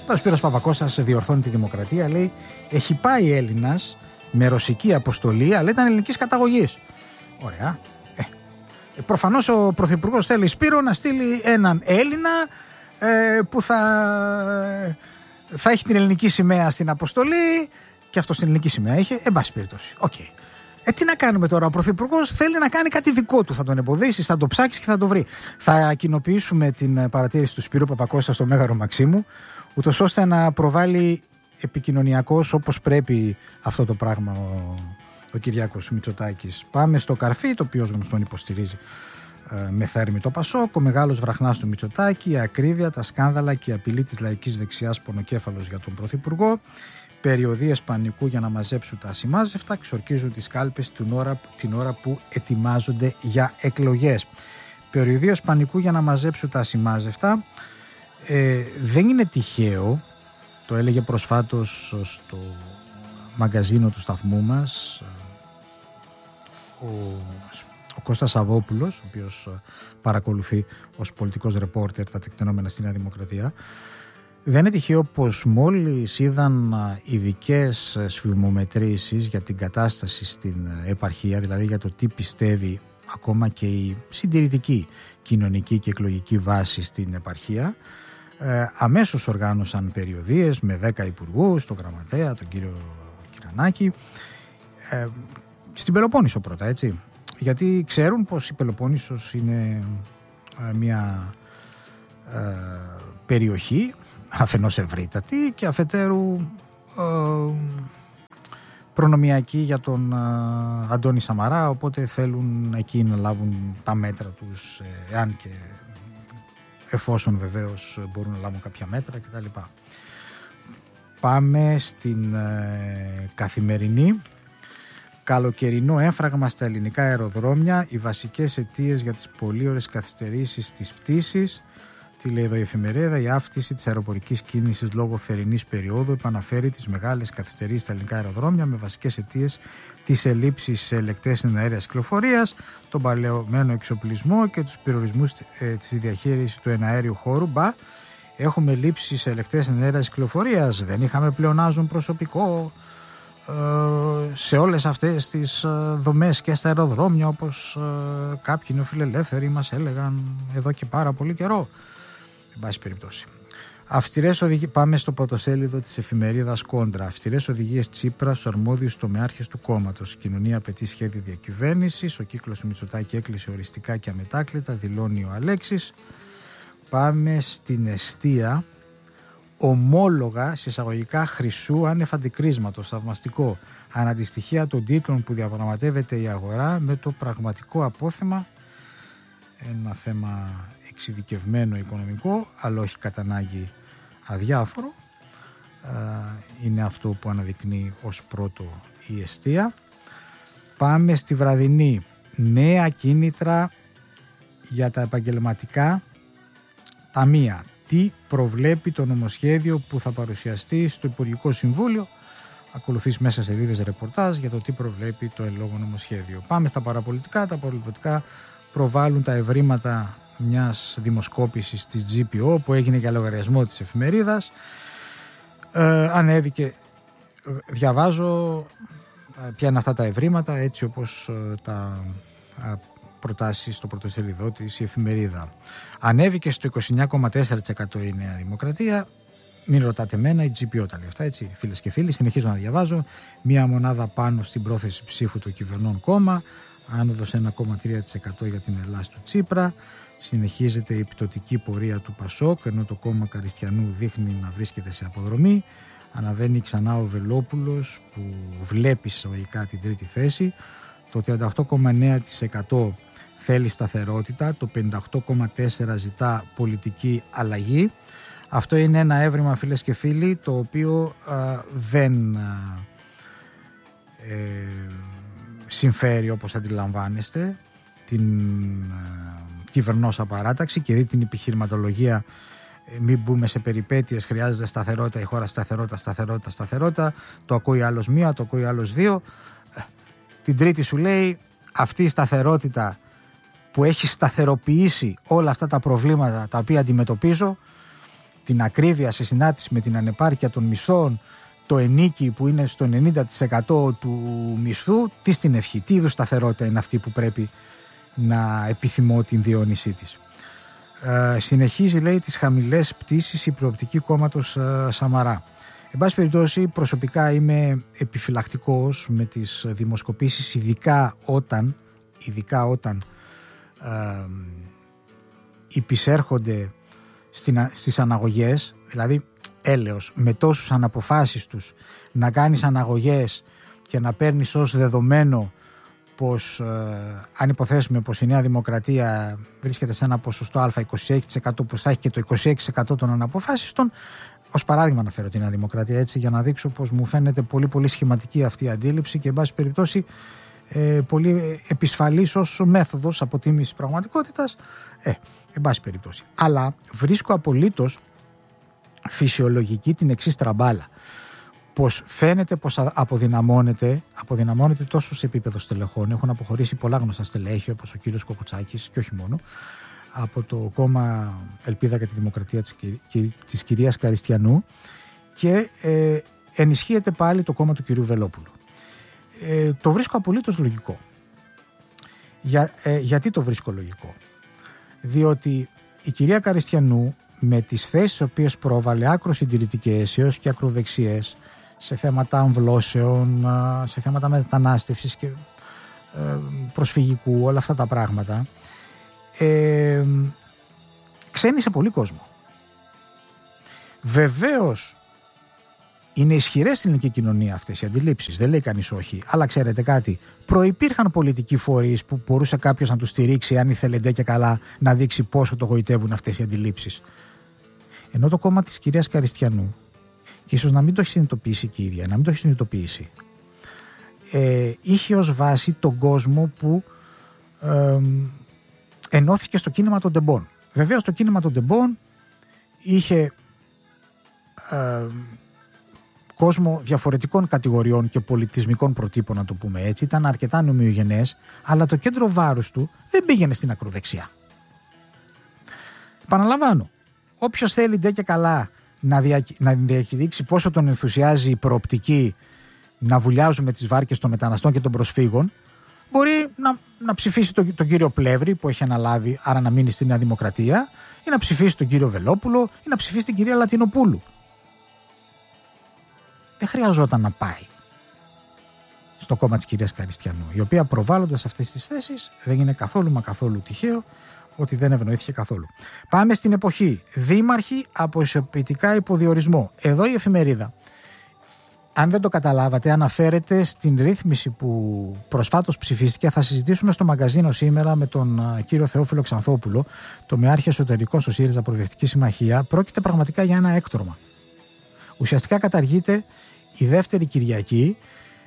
Ο Σπύρος Παπακώστας διορθώνει τη Δημοκρατία, λέει, έχει πάει Έλληνας με ρωσική αποστολή, αλλά ήταν ελληνικής καταγωγής. Ωραία. Προφανώς ο Πρωθυπουργός θέλει, Σπύρο, να στείλει έναν Έλληνα που θα έχει την ελληνική σημαία στην αποστολή, και αυτό στην ελληνική σημαία είχε, εν πάση περιπτώσει. Okay. Τι να κάνουμε τώρα, ο Πρωθυπουργός θέλει να κάνει κάτι δικό του, θα τον εμποδίσει, θα το ψάξει και θα το βρει. Θα κοινοποιήσουμε την παρατήρηση του Σπύρου Παπακώστα στο Μέγαρο Μαξίμου, ούτως ώστε να προβάλλει επικοινωνιακώς όπως πρέπει αυτό το πράγμα ο Κυριάκος Μητσοτάκης. Πάμε στο καρφί, το οποίο γνωστόν υποστηρίζει με θέρμη το Πασόκ, ο μεγάλος βραχνάς του Μητσοτάκη, η ακρίβεια, τα σκάνδαλα και η απειλή της λαϊκής δεξιάς πονοκέφαλος για τον Πρωθυπουργό, περιοδίες πανικού για να μαζέψουν τα ασημάζευτα, ξορκίζουν τις κάλπες την ώρα που ετοιμάζονται για εκλογές. Περιοδίες πανικού για να μαζέψουν τα ασημάζευτα δεν είναι τυχαίο, το έλεγε προσφάτως στο μαγκαζίνο του σταθμού μας ο Κώστας Σαββόπουλος, ο οποίος παρακολουθεί ως πολιτικός ρεπόρτερ τα τεκτενόμενα στη Νέα Δημοκρατία. Δεν είναι τυχαίο πως μόλις είδαν ειδικές σφιγμομετρήσεις για την κατάσταση στην επαρχία, δηλαδή για το τι πιστεύει ακόμα και η συντηρητική κοινωνική και εκλογική βάση στην επαρχία, αμέσως οργάνωσαν περιοδίες με 10 υπουργούς, τον γραμματέα, τον κύριο Κυρανάκη, στην Πελοπόννησο πρώτα, έτσι, γιατί ξέρουν πως η Πελοπόννησος είναι μια περιοχή αφενός ευρύτατη και αφετέρου προνομιακή για τον Αντώνη Σαμαρά, οπότε θέλουν εκεί να λάβουν τα μέτρα τους, εάν και εφόσον βεβαίως μπορούν να λάβουν κάποια μέτρα κτλ. Πάμε στην Καθημερινή. Καλοκαιρινό έμφραγμα στα ελληνικά αεροδρόμια, οι βασικές αιτίες για τις πολύ ώρες καθυστερήσεις της πτήσης. Τι λέει εδώ η εφημερίδα? Η αύξηση της αεροπορικής κίνησης λόγω θερινής περίοδου επαναφέρει τις μεγάλες καθυστερήσεις στα ελληνικά αεροδρόμια, με βασικές αιτίες τις ελλείψεις σε ελεκτές εναέρειας κυκλοφορίας, τον παλαιωμένο εξοπλισμό και τους περιορισμούς της διαχείρισης του εναέριου χώρου. Έχουμε λήψεις σε ελεκτές εναέρειας κυκλοφορίας, δεν είχαμε πλεονάζον προσωπικό σε όλες αυτές τις δομές και στα αεροδρόμια, όπως κάποιοι νεοφιλελεύθεροι μας έλεγαν εδώ και πάρα πολύ καιρό. Εν πάση περιπτώσει. Πάμε στο πρωτοσέλιδο της εφημερίδας Κόντρα. Αυστηρές οδηγίες Τσίπρα στους αρμόδιους τομεάρχες του κόμματος. Η κοινωνία απαιτεί σχέδιο διακυβέρνησης. Ο κύκλος Μητσοτάκη έκλεισε οριστικά και αμετάκλητα, δηλώνει ο Αλέξης. Πάμε στην Εστία. Ομόλογα συσσαγωγικά χρυσού άνευ αντικρίσματος, θαυμαστικό. Αναντιστοιχεία των τίτλων που διαπραγματεύεται η αγορά με το πραγματικό απόθεμα. Ένα θέμα εξειδικευμένο οικονομικό, αλλά όχι κατά ανάγκη αδιάφορο. Είναι αυτό που αναδεικνύει ως πρώτο η Εστία. Πάμε στη Βραδινή. Νέα κίνητρα για τα επαγγελματικά ταμεία. Τι προβλέπει το νομοσχέδιο που θα παρουσιαστεί στο Υπουργικό Συμβούλιο? Ακολουθείς μέσα σελίδες ρεπορτάζ για το τι προβλέπει το εν λόγω νομοσχέδιο. Πάμε στα παραπολιτικά. Τα παραπολιτικά προβάλλουν τα ευρήματα μιας δημοσκόπησης της GPO που έγινε για λογαριασμό της εφημερίδας. Ανέβηκε, διαβάζω ποια είναι αυτά τα ευρήματα, έτσι όπως τα προτάσει στο πρωτοσέλιδό της η εφημερίδα. Ανέβηκε στο 29,4% η Νέα Δημοκρατία. Μην ρωτάτε εμένα, η GPO τα λέει αυτά, έτσι, φίλες και φίλοι. Συνεχίζω να διαβάζω. Μία μονάδα πάνω στην πρόθεση ψήφου του κυβερνών κόμμα. Άνοδος 1,3% για την Ελλάς του Τσίπρα. Συνεχίζεται η πτωτική πορεία του Πασόκ, ενώ το κόμμα Καριστιανού δείχνει να βρίσκεται σε αποδρομή. Αναβαίνει ξανά ο Βελόπουλος, που βλέπει εισαγωγικά την τρίτη θέση. Το 38,9% θέλει σταθερότητα, το 58,4% ζητά πολιτική αλλαγή. Αυτό είναι ένα έβριμα, φίλες και φίλοι, το οποίο δεν συμφέρει, όπως αντιλαμβάνεστε, την κυβερνόσα παράταξη, και δει την επιχειρηματολογία. Μην μπούμε σε περιπέτειες, χρειάζεται σταθερότητα η χώρα, σταθερότητα. Το ακούει άλλος μία, το ακούει άλλος δύο. Την τρίτη σου λέει, αυτή η σταθερότητα που έχει σταθεροποιήσει όλα αυτά τα προβλήματα τα οποία αντιμετωπίζω, την ακρίβεια σε συνάρτηση με την ανεπάρκεια των μισθών, το ενίκη που είναι στο 90% του μισθού, τι στην ευχή, τι είδους σταθερότητα είναι αυτή που πρέπει να επιθυμώ την διαιώνισή της. Συνεχίζει, λέει, τις χαμηλές πτήσεις η προοπτική κόμματος Σαμαρά. Εν πάση περιπτώσει, προσωπικά είμαι επιφυλακτικός με τις δημοσκοπήσεις, ειδικά όταν υπησέρχονται στις αναγωγές, δηλαδή έλεος, με τόσους αναποφάσεις τους να κάνεις αναγωγές και να παίρνεις ως δεδομένο πως αν υποθέσουμε πως η Νέα Δημοκρατία βρίσκεται σε ένα ποσοστό α 26%, πως θα έχει και το 26% των αναποφάσιστων. Ως παράδειγμα αναφέρω την Νέα Δημοκρατία, έτσι, για να δείξω πως μου φαίνεται πολύ πολύ σχηματική αυτή η αντίληψη και εν πάση περιπτώσει πολύ επισφαλής ως μέθοδος αποτίμησης πραγματικότητας, εν πάση περιπτώσει. Αλλά βρίσκω απολύτως φυσιολογική την εξής τραμπάλα, πως φαίνεται πως αποδυναμώνεται τόσο σε επίπεδο στελεχών. Έχουν αποχωρήσει πολλά γνωστά στελέχη, όπως ο κύριος Κοκοτσάκης και όχι μόνο, από το κόμμα Ελπίδα για τη Δημοκρατία της κυρίας Καριστιανού, και ενισχύεται πάλι το κόμμα του κυρίου Βελόπουλου. Το βρίσκω απολύτως λογικό. Γιατί το βρίσκω λογικό? Διότι η κυρία Καριστιανού, με τις θέσεις οποίες πρόβαλε άκρως συντηρητικές έως και ακροδεξιές σε θέματα αμβλώσεων, σε θέματα μετανάστευσης και προσφυγικού, όλα αυτά τα πράγματα, ξένησε πολύ κόσμο. Βεβαίως είναι ισχυρές στην ελληνική κοινωνία αυτές οι αντιλήψεις, δεν λέει κανείς όχι, αλλά ξέρετε κάτι, προϋπήρχαν πολιτικοί φορείς που μπορούσε κάποιος να τους στηρίξει, αν ήθελε ντε και καλά να δείξει πόσο το γοητεύουν αυτές οι αντιλήψεις. Ενώ το κόμμα της κυρίας Καριστιανού, και ίσως να μην το έχει συνειδητοποιήσει και η ίδια, να μην το έχει συνειδητοποιήσει, είχε ως βάση τον κόσμο που ενώθηκε στο κίνημα των τεμπών. Βεβαίως το κίνημα των τεμπών είχε κόσμο διαφορετικών κατηγοριών και πολιτισμικών προτύπων, να το πούμε έτσι, ήταν αρκετά νομιογενές, αλλά το κέντρο βάρους του δεν πήγαινε στην ακροδεξιά. Επαναλαμβάνω, όποιος θέλει ντε και καλά να διακηρύξει πόσο τον ενθουσιάζει η προοπτική να βουλιάζουμε τις βάρκες των μεταναστών και των προσφύγων, μπορεί να ψηφίσει τον κύριο Πλεύρη που έχει αναλάβει, άρα να μείνει στη Νέα Δημοκρατία, ή να ψηφίσει τον κύριο Βελόπουλο, ή να ψηφίσει την κυρία Λατινοπούλου. Δεν χρειαζόταν να πάει στο κόμμα της κυρίας Καριστιανού, η οποία προβάλλοντας αυτές τις θέσεις δεν είναι καθόλου μα καθόλου τυχαίο ότι δεν ευνοήθηκε καθόλου. Πάμε στην εποχή. Δήμαρχοι από ισοποιητικά υποδιορισμό. Εδώ η εφημερίδα, αν δεν το καταλάβατε, αναφέρεται στην ρύθμιση που προσφάτως ψηφίστηκε. Θα συζητήσουμε στο μαγκαζίνο σήμερα με τον κύριο Θεόφιλο Ξανθόπουλο, τομεάρχη εσωτερικών στο ΣΥΡΙΖΑ Προοδευτική Συμμαχία. Πρόκειται πραγματικά για ένα έκτρωμα. Ουσιαστικά καταργείται η δεύτερη Κυριακή.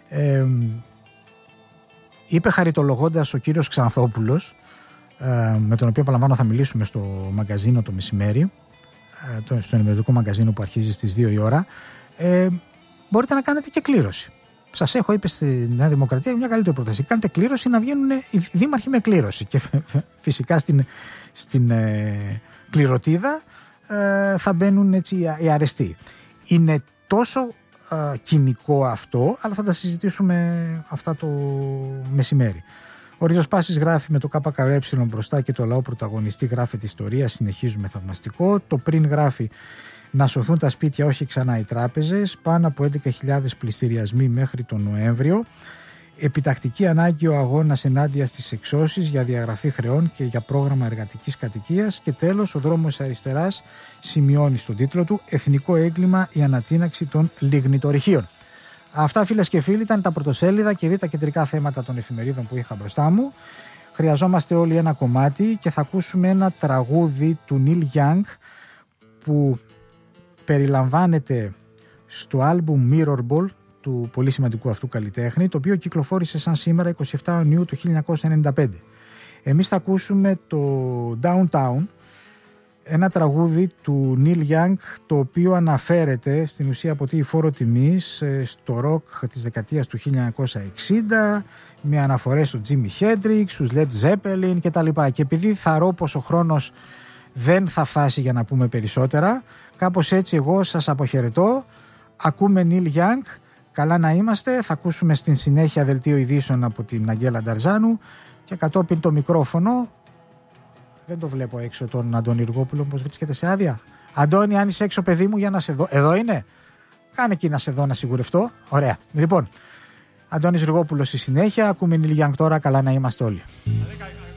Είπε χαριτολογώντας ο κύριος Ξανθόπουλος, με τον οποίο επαναλαμβάνω θα μιλήσουμε στο μαγκαζίνο το μεσημέρι, στο ενημερωτικό μαγκαζίνο που αρχίζει στις 2 η ώρα, μπορείτε να κάνετε και κλήρωση. Σας έχω, είπε στη Νέα Δημοκρατία, μια καλύτερη πρόταση. Κάντε κλήρωση να βγαίνουν οι δήμαρχοι με κλήρωση. Και φυσικά στην κληρωτίδα θα μπαίνουν έτσι οι αρεστοί. Είναι τόσο κοινικό αυτό, αλλά θα τα συζητήσουμε αυτά το μεσημέρι. Ο Ριζοσπάσης γράφει με το ΚΚΕ μπροστά και το λαό πρωταγωνιστή, γράφεται ιστορία, συνεχίζουμε θαυμαστικό. Το πριν γράφει να σωθούν τα σπίτια, όχι ξανά οι τράπεζες, πάνω από 11.000 πληστηριασμοί μέχρι τον Νοέμβριο. Επιτακτική ανάγκη ο αγώνας ενάντια στις εξώσεις για διαγραφή χρεών και για πρόγραμμα εργατικής κατοικίας. Και τέλος, ο δρόμος αριστεράς σημειώνει στον τίτλο του «Εθνικό έγκλημα η ανατείναξη των λιγνητορυχείων». Αυτά, φίλες και φίλοι, ήταν τα πρωτοσέλιδα και τα κεντρικά θέματα των εφημερίδων που είχα μπροστά μου. Χρειαζόμαστε όλοι ένα κομμάτι και θα ακούσουμε ένα τραγούδι του Νίλ Γιάνγκ που περιλαμβάνεται στο άλμπουμ Mirror Ball του πολύ σημαντικού αυτού καλλιτέχνη, το οποίο κυκλοφόρησε σαν σήμερα 27 Ιουνίου του 1995. Εμείς θα ακούσουμε το Downtown, ένα τραγούδι του Νίλ Γιάνγκ, το οποίο αναφέρεται στην ουσία από τη φόρο τιμής στο ροκ της δεκαετίας του 1960, με αναφορές στο Jimi Hendrix, στους Led Zeppelin κτλ. Και επειδή θαρώ πως ο χρόνος δεν θα φτάσει για να πούμε περισσότερα. Κάπως έτσι εγώ σας αποχαιρετώ. Ακούμε Neil Young. Καλά να είμαστε. Θα ακούσουμε στην συνέχεια δελτίο ειδήσεων από την Αγγέλα Νταρζάνου και κατόπιν το μικρόφωνο. Δεν το βλέπω έξω τον Αντώνη Ργόπουλο, πως βρίσκεται σε άδεια. Αντώνη, αν είσαι έξω, παιδί μου, για να σε δω. Εδώ είναι. Κάνε εκεί να σε δω, να σιγουρευτώ. Ωραία. Λοιπόν, Αντώνης Ργόπουλος στη συνέχεια. Ακούμε Neil Young τώρα. Καλά να είμαστε όλοι.